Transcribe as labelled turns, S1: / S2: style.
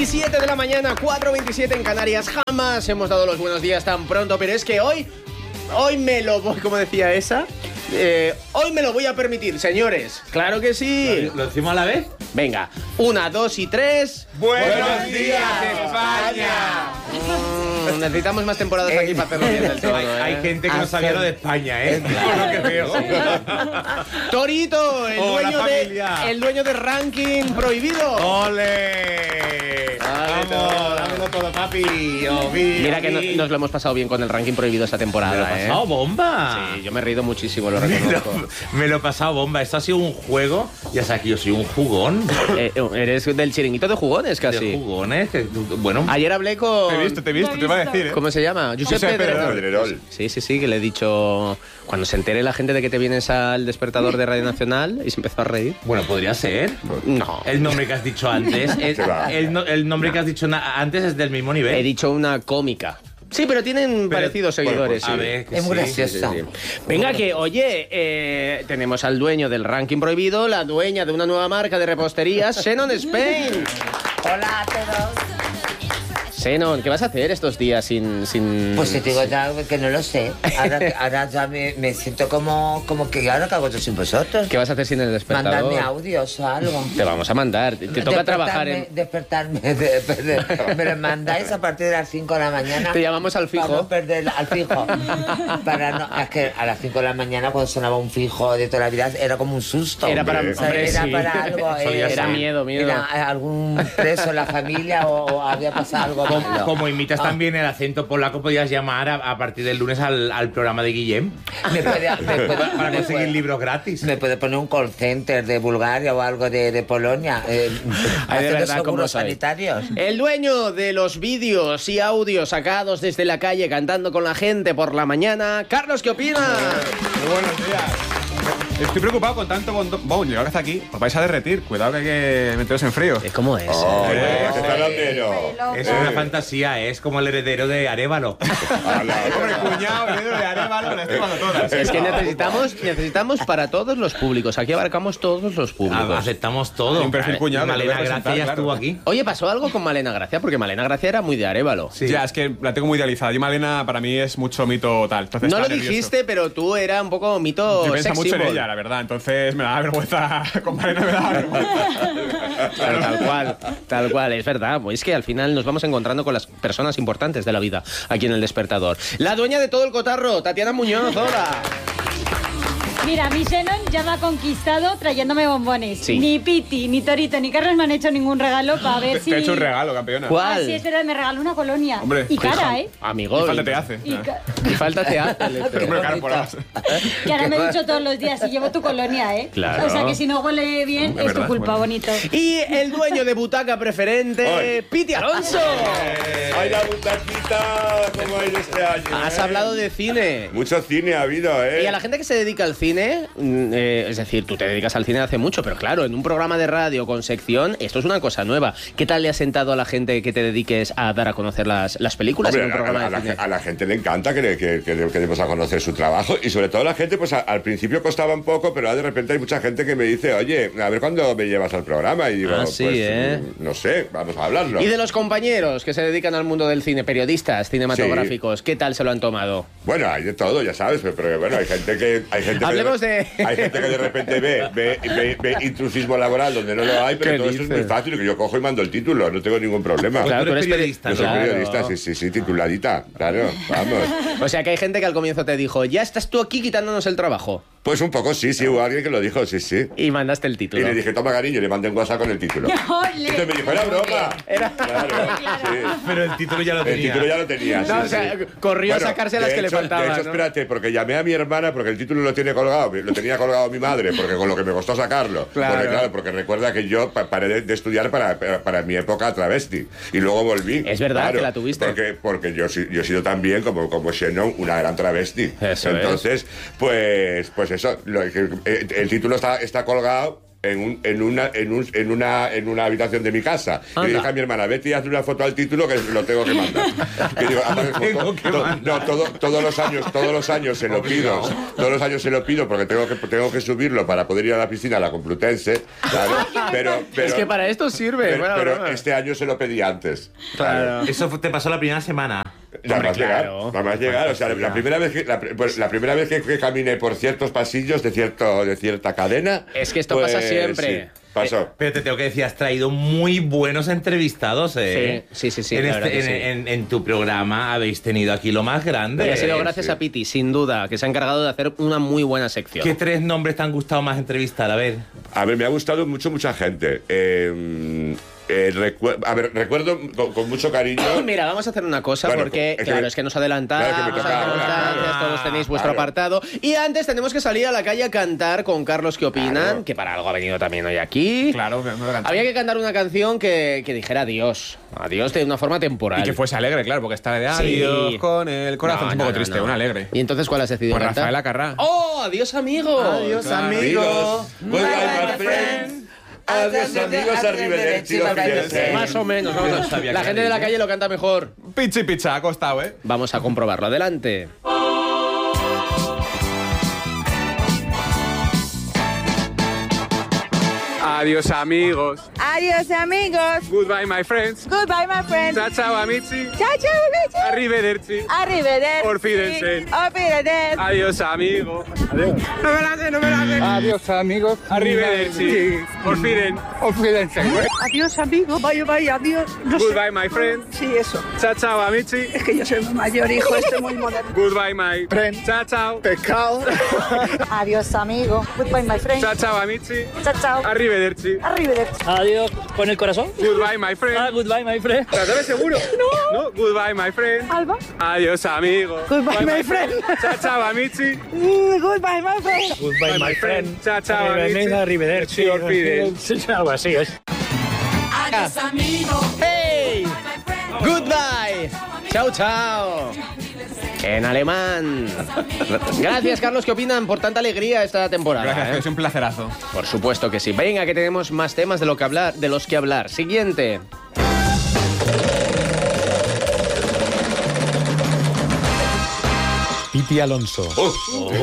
S1: 4:27 de la mañana, 4:27 en Canarias. Jamás hemos dado los buenos días tan pronto, pero es que hoy me lo voy, como decía esa, hoy me lo voy a permitir, señores. Claro que sí.
S2: ¿Lo decimos a la vez?
S1: Venga, 1, 2 y 3.
S2: ¡Buenos días, España!
S1: Necesitamos más temporadas aquí para hacerlo bien del todo.
S2: Hay gente que no sabía lo de España, ¿eh? Por lo que veo.
S1: Torito, el dueño de Ranking Prohibido.
S2: ¡Ole! ¡Vamos! ¡Dámelo todo, papi!
S1: Mira que nos lo hemos pasado bien con el Ranking Prohibido esta temporada.
S2: Me lo he pasado bomba.
S1: Sí, yo me he reído muchísimo, lo reconozco.
S2: Me lo he pasado bomba. Esto ha sido un juego. Ya sabes que yo soy un jugón.
S1: Eres del chiringuito de jugones, casi.
S2: De jugones. Bueno.
S1: Ayer hablé con...
S3: Te he visto, te iba a decir, ¿eh?
S1: ¿Cómo se llama? Josep
S3: Pedrerol.
S1: Sí, que le he dicho... Cuando se entere la gente de que te vienes al despertador de Radio Nacional, y se empezó a reír.
S2: Bueno, podría ser.
S1: No.
S2: El nombre que has dicho antes. El nombre que has dicho antes es del mismo nivel.
S1: He dicho una cómica. Sí, pero tienen parecidos seguidores.
S2: Pues, a ver, que
S4: es muy gracioso.
S1: Sí. Venga, que, oye, tenemos al dueño del Ranking Prohibido, la dueña de una nueva marca de reposterías, Xenon Spain.
S4: Hola a todos.
S1: Xenon, ¿qué vas a hacer estos días sin...?
S4: Pues te digo ya que no lo sé. Ahora ya me siento como que ahora que hago yo sin vosotros.
S1: ¿Qué vas a hacer sin el despertador?
S4: Mandarme audios o algo.
S1: Te vamos a mandar. Te toca trabajar en...
S4: Despertarme. Me lo mandáis a partir de las 5 de la mañana.
S1: Te llamamos al fijo.
S4: Para no perder al fijo. Es que a las 5 de la mañana cuando sonaba un fijo de toda la vida era como un susto.
S1: Era para,
S4: para algo.
S1: Era miedo.
S4: Era algún preso en la familia o había pasado algo.
S2: Como imitas también el acento polaco, podías llamar a partir del lunes al programa de Guillem. Para conseguir libros gratis.
S4: Me puede poner un call center de Bulgaria o algo de Polonia.
S1: Haciendo seguros sanitarios. El dueño de los vídeos y audios sacados desde la calle cantando con la gente por la mañana, Carlos, ¿qué opinas?
S3: Muy buenos días. Estoy preocupado con tanto bondón. Llegado hasta aquí, os vais a derretir. Cuidado que hay que meteros en frío.
S1: ¿Cómo es?
S5: ¿Qué tal,
S2: Es una fantasía, es como el heredero de Arévalo.
S3: Hombre, cuñado, heredero de Arévalo, las tengo todas.
S1: Es que necesitamos para todos los públicos. Aquí abarcamos todos los públicos.
S2: Aceptamos todo.
S3: Hay un perfil cuñado.
S2: Malena Gracia ya estuvo aquí.
S1: Oye, ¿pasó algo con Malena Gracia? Porque Malena Gracia era muy de Arévalo.
S3: Sí. Ya, es que la tengo muy idealizada. Yo, Malena, para mí es mucho mito tal. Entonces,
S1: no lo
S3: nervioso.
S1: Dijiste, pero tú era un poco mito.
S3: Yo pienso
S1: sex
S3: mucho en
S1: symbol.
S3: ella, la verdad. Entonces me da vergüenza. Con Malena me da vergüenza.
S1: Claro, tal cual. Es verdad. Pues es que al final nos vamos encontrando con las personas importantes de la vida aquí en El Despertador. La dueña de todo el cotarro, Tatiana Muñoz. Hola.
S6: Mira, mi Xenon ya me ha conquistado trayéndome bombones.
S1: Sí.
S6: Ni Piti, ni Torito, ni Carlos me han hecho ningún regalo para ver si...
S3: Te he hecho un regalo, campeona.
S1: ¿Cuál?
S6: Ah, sí, es verdad, me regaló una colonia.
S3: Hombre,
S6: y cara, ¿eh?
S1: Amigo.
S3: Y falta te hace.
S1: Y falta te hace.
S3: Hombre, claro, por más.
S6: Que ahora me he dicho todos los días y llevo tu colonia, ¿eh?
S1: Claro.
S6: O sea que si no huele bien, es tu culpa, bonito.
S1: Y el dueño de butaca preferente, Piti Alonso.
S5: ¡Ay, la butaquita! ¿Cómo ha ido este año?
S1: Has hablado de cine.
S5: Mucho cine ha habido, ¿eh?
S1: Y a la gente que se dedica al cine, es decir, tú te dedicas al cine hace mucho, pero claro, en un programa de radio con sección, esto es una cosa nueva. ¿Qué tal le ha sentado a la gente que te dediques a dar a conocer las películas?
S5: Hombre,
S1: en un programa de cine?
S5: a la gente le encanta que demos a conocer su trabajo y sobre todo la gente, pues al principio costaba un poco, pero ahora de repente hay mucha gente que me dice, oye, a ver cuándo me llevas al programa y digo,
S1: sí,
S5: pues no sé, vamos a hablarlo.
S1: Y de los compañeros que se dedican al mundo del cine, periodistas cinematográficos, ¿qué tal se lo han tomado?
S5: Bueno, hay de todo, ya sabes, pero bueno, hay gente que hay gente que de repente ve intrusismo laboral donde no lo hay, pero todo esto es muy fácil, que yo cojo y mando el título, no tengo ningún problema.
S1: Claro,
S2: tú eres periodista.
S5: Yo soy periodista, sí, tituladita, claro, vamos.
S1: O sea que hay gente que al comienzo te dijo, ya estás tú aquí quitándonos el trabajo.
S5: Pues un poco sí, hubo alguien que lo dijo, sí.
S1: Y mandaste el
S5: Y
S1: título.
S5: le dije, toma cariño, y le mandé un WhatsApp con el título. Entonces me dijo, era broma. Claro, sí.
S2: Pero el título ya lo tenía.
S5: El título ya lo tenía,
S1: No, o sea, corrió a sacarse las que le faltaban.
S5: De hecho,
S1: ¿no?
S5: espérate, porque llamé a mi hermana porque el título lo tenía colgado mi madre, porque con lo que me costó sacarlo.
S1: Claro.
S5: Porque recuerda que yo paré de estudiar para mi época travesti. Y luego volví.
S1: Es verdad que la tuviste.
S5: Porque yo he sido también, como Xenon, una gran travesti.
S1: Eso
S5: Entonces, pues eso, el título está colgado. en una habitación de mi casa. Y le dije a mi hermana, vete y hazle una foto al título que lo tengo que mandar. Que digo, todos los años se lo pido. Todos los años se lo pido porque tengo que subirlo para poder ir a la piscina, a la Complutense. Pero
S1: es que para esto sirve.
S5: Pero este año se lo pedí antes.
S2: Claro. Eso te pasó la primera semana.
S5: Nada más llegar. O sea, la primera vez que caminé por ciertos pasillos de cierta cadena.
S1: Es que esto pasa siempre.
S5: Sí, pasó.
S2: Pero te tengo que decir, has traído muy buenos entrevistados, ¿eh?
S1: Sí.
S2: En tu programa habéis tenido aquí lo más grande.
S1: Y ha sido gracias a Piti, sin duda, que se ha encargado de hacer una muy buena sección.
S2: ¿Qué 3 nombres te han gustado más entrevistar? A ver,
S5: me ha gustado mucha gente. Recuerdo con mucho cariño.
S1: Mira, vamos a hacer una cosa, porque es que nos adelantamos.
S5: Claro, que me toca ahora.
S1: Todos tenéis vuestro apartado. Y antes tenemos que salir a la calle a cantar con Carlos ¿Qué opinan?
S5: Claro.
S1: Que para algo ha venido también hoy aquí.
S3: Claro, me adelanto.
S1: Había que cantar una canción que dijera adiós. Adiós de una forma temporal.
S3: Y que fuese alegre, claro, porque está de adiós con el corazón. Es un poco triste, una alegre.
S1: ¿Y entonces cuál has decidido
S3: Pues
S1: cantar?
S3: Rafael Acarrá.
S1: ¡Oh, adiós, amigo!
S3: Adiós, amigo.
S5: Goodbye, my friend. Adiós, amigos, arrivederci.
S1: Más o menos. La gente de la calle lo canta mejor.
S3: Picha, ha costado, ¿eh?
S1: Vamos a comprobarlo. Adelante.
S3: Adiós, amigos.
S7: Adiós, amigos.
S3: Goodbye, my friends.
S7: Goodbye, my friends.
S3: Ciao, ciao, amici.
S7: Ciao, ciao, amici.
S3: Arrivederci.
S7: Arrivederci.
S3: Auf Wiedersehen.
S7: Auf Wiedersehen.
S3: Adiós, amigo. Adiós. No me la haces.
S8: Adiós, amigos.
S3: Arrivederci. Auf Wiedersehen.
S8: Auf Wiedersehen.
S7: Adiós, amigo. Vaya, adiós. No sé.
S3: Goodbye, my friend.
S7: Sí, eso.
S3: Ciao, ciao, amici.
S7: Es que yo soy muy mayor, hijo. Estoy muy moderno.
S3: Goodbye, my
S8: Friend.
S3: Ciao, ciao.
S8: Pescado.
S7: Adiós, amigo. Goodbye, my friend.
S3: Ciao, ciao, amici.
S7: Chao, chao.
S3: Arrivederci.
S7: Arrivederci.
S9: Adiós con el corazón.
S3: Goodbye, my friend.
S9: Goodbye, my friend.
S3: ¿Estás seguro? No. Goodbye, my friend.
S7: Alba.
S3: Adiós, amigo.
S7: Goodbye, my friend.
S3: Ciao, ciao, amici.
S7: Goodbye, my friend.
S9: Goodbye, my friend.
S3: Ciao, ciao, amici.
S9: Arrivederci.
S3: Auf Wiedersehen.
S9: Sí, algo así es.
S7: Adiós, amigo.
S1: ¡Hey! ¡Goodbye! ¡Chao, chao! En alemán. Gracias, Carlos. ¿Qué opinan por tanta alegría esta temporada?
S3: Gracias, es un placerazo.
S1: Por supuesto que sí. Venga, que tenemos más temas de los que hablar. Siguiente.
S10: Piti Alonso.